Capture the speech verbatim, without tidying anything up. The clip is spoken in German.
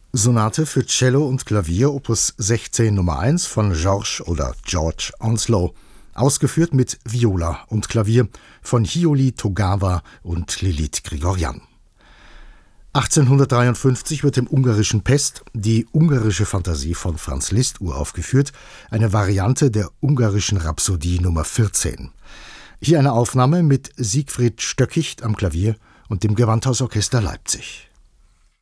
Sonate für Cello und Klavier Opus sechzehn Nummer eins von George oder George Onslow, ausgeführt mit Viola und Klavier von Hiyori Togawa und Lilith Grigoryan. achtzehnhundertdreiundfünfzig wird im ungarischen Pest die ungarische Fantasie von Franz Liszt uraufgeführt, eine Variante der ungarischen Rhapsodie Nummer vierzehn. Hier eine Aufnahme mit Siegfried Stöckicht am Klavier und dem Gewandhausorchester Leipzig.